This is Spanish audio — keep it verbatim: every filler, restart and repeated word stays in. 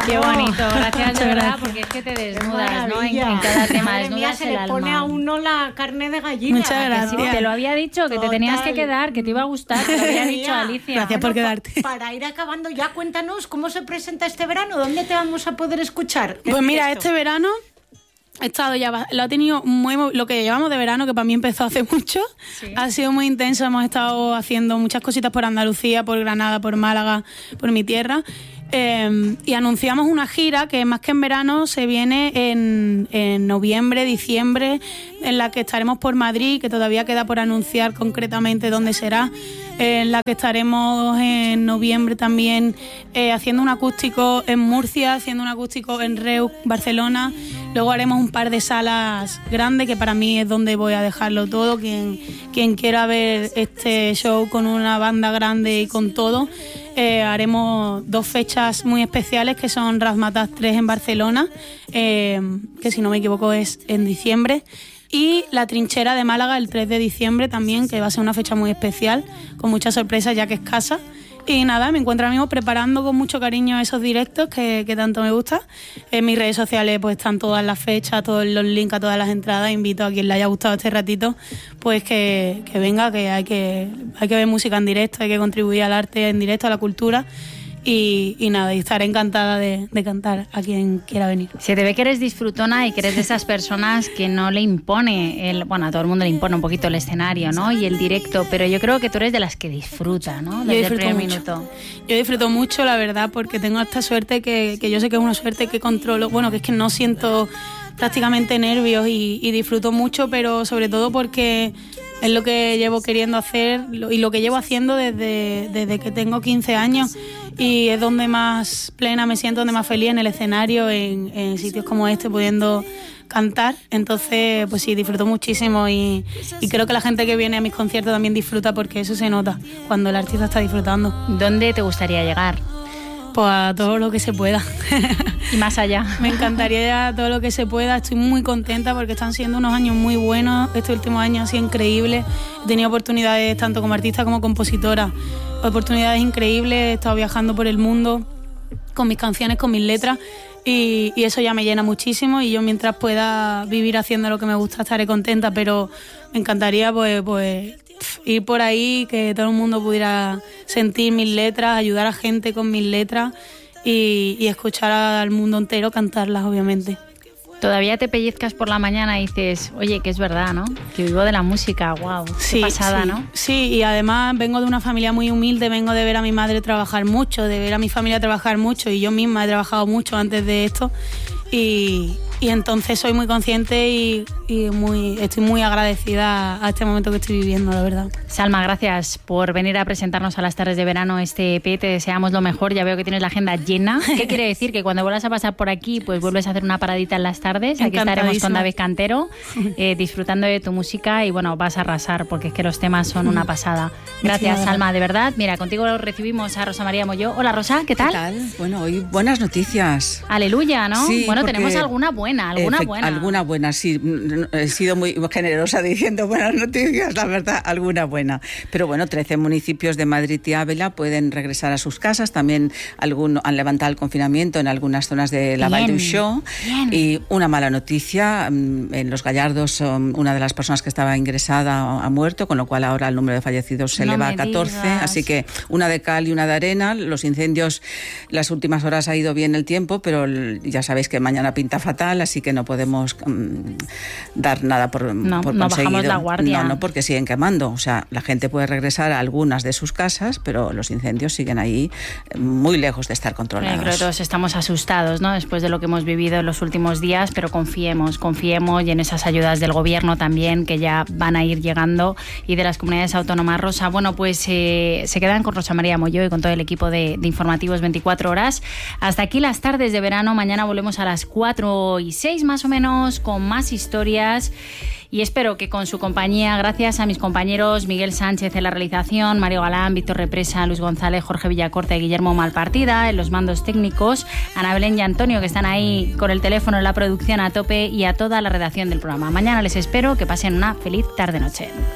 Qué bonito, gracias de verdad, porque es que te desnudas, ¿no? En, en cada tema, Madre mía, desnudas se el le alma. pone a uno la carne de gallina. Muchas gracias. Sí, te lo había dicho, que Total. te tenías que quedar, que te iba a gustar, te lo había Madre dicho mía. Alicia. Gracias por quedarte. Pa- para ir acabando ya, cuéntanos cómo se presenta este verano, ¿dónde te vamos a poder escuchar? Pues mira, Esto. este verano he estado ya, lo ha tenido muy, lo que llevamos de verano, que para mí empezó hace mucho, Sí. ha sido muy intenso, hemos estado haciendo muchas cositas por Andalucía, por Granada, por Málaga, por mi tierra. Eh, y anunciamos una gira que más que en verano se viene en, en noviembre, diciembre, en la que estaremos por Madrid, que todavía queda por anunciar concretamente dónde será, eh, en la que estaremos en noviembre también eh, haciendo un acústico en Murcia, haciendo un acústico en Reus, Barcelona. Luego haremos un par de salas grandes, que para mí es donde voy a dejarlo todo. Quien, quien quiera ver este show con una banda grande y con todo, Eh, haremos dos fechas muy especiales, que son Razmataz tres en Barcelona, eh, que si no me equivoco es en diciembre, y La Trinchera de Málaga el tres de diciembre también, que va a ser una fecha muy especial, con muchas sorpresas ya que es casa. Y nada, me encuentro ahora mismo preparando con mucho cariño esos directos que, que tanto me gusta. En mis redes sociales pues están todas las fechas, todos los links a todas las entradas. Invito a quien le haya gustado este ratito, pues que, que venga, que hay, que hay que ver música en directo, hay que contribuir al arte en directo, a la cultura. Y, y nada, y estaré encantada de, de cantar a quien quiera venir. Se te ve que eres disfrutona y que eres de esas personas que no le impone, el, bueno, a todo el mundo le impone un poquito el escenario, ¿no? Y el directo, pero yo creo que tú eres de las que disfruta, ¿no? Desde Yo disfruto el primer mucho. minuto. Yo disfruto mucho, la verdad, porque tengo esta suerte que, que yo sé que es una suerte que controlo, bueno, que es que no siento prácticamente nervios y, y disfruto mucho, pero sobre todo porque es lo que llevo queriendo hacer lo- y lo que llevo haciendo desde, desde que tengo quince años, y es donde más plena me siento, donde más feliz, en el escenario, en, en sitios como este, pudiendo cantar. Entonces, pues sí, disfruto muchísimo y, y creo que la gente que viene a mis conciertos también disfruta, porque eso se nota cuando el artista está disfrutando. ¿Dónde te gustaría llegar? Pues a todo lo que se pueda. Y más allá. Me encantaría ya todo lo que se pueda. Estoy muy contenta porque están siendo unos años muy buenos. Este último año ha sido increíble. He tenido oportunidades tanto como artista como compositora. Oportunidades increíbles. He estado viajando por el mundo con mis canciones, con mis letras. Y, y eso ya me llena muchísimo. Y yo, mientras pueda vivir haciendo lo que me gusta, estaré contenta. Pero me encantaría pues, pues ir por ahí, que todo el mundo pudiera sentir mis letras, ayudar a gente con mis letras. Y, y escuchar al mundo entero cantarlas, obviamente. Todavía te pellizcas por la mañana y dices, oye, que es verdad, ¿no? Que vivo de la música, wow, qué Sí, pasada, sí, ¿no? Sí, y además vengo de una familia muy humilde, vengo de ver a mi madre trabajar mucho, de ver a mi familia trabajar mucho, y yo misma he trabajado mucho antes de esto, y, y entonces soy muy consciente y, y muy, estoy muy agradecida a este momento que estoy viviendo, la verdad. Salma, gracias por venir a presentarnos a las tardes de verano este E P. Te deseamos lo mejor. Ya veo que tienes la agenda llena. ¿Qué quiere decir? Que cuando vuelvas a pasar por aquí, pues vuelves a hacer una paradita en las tardes. Aquí estaremos con David Cantero, eh, disfrutando de tu música, y bueno, vas a arrasar, porque es que los temas son una pasada. Gracias, Salma, de verdad. Mira, contigo recibimos a Rosa María Molló. Hola, Rosa, ¿qué tal? ¿Qué tal? Bueno, hoy buenas noticias. Aleluya, ¿no? Sí, bueno, porque- tenemos alguna buena, alguna Efe- buena. Alguna buena, sí. He sido muy generosa diciendo buenas noticias, la verdad, alguna buena. Pero bueno, trece municipios de Madrid y Ávila pueden regresar a sus casas. También algunos han levantado el confinamiento en algunas zonas de la Bien, Vall d'Uixó. bien. Y una mala noticia, mm, en Los Gallardos, um, una de las personas que estaba ingresada ha muerto, con lo cual ahora el número de fallecidos se No eleva me a catorce. digas. Así que una de cal y una de arena. Los incendios, las últimas horas ha ido bien el tiempo, pero el- ya sabéis que mañana pinta fatal, así que no podemos um, dar nada por, No, por no conseguido. bajamos la guardia. No, no, porque siguen quemando. O sea, la gente puede regresar a algunas de sus casas, pero los incendios siguen ahí, eh, muy lejos de estar Eh, controlados. creo que todos estamos asustados, ¿no? Después de lo que hemos vivido en los últimos días, pero confiemos, confiemos y en esas ayudas del gobierno también, que ya van a ir llegando, y de las comunidades autónomas. Rosa, bueno, pues eh, se quedan con Rosa María Molló y con todo el equipo de, de Informativos veinticuatro horas. Hasta aquí las tardes de verano. Mañana volvemos a las cuatro y seis más o menos con más historias. Y espero que con su compañía, gracias a mis compañeros Miguel Sánchez en la realización, Mario Galán, Víctor Represa, Luis González, Jorge Villacorta y Guillermo Malpartida en los mandos técnicos, Ana Belén y Antonio, que están ahí con el teléfono en la producción a tope, y a toda la redacción del programa. Mañana les espero, que pasen una feliz tarde-noche.